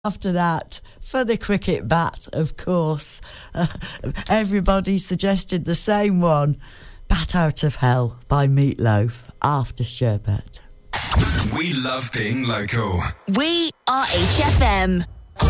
After that, for the cricket bat, of course, everybody suggested the same one. Bat Out of Hell by Meatloaf, after Sherbet. We love being local. We are HFM.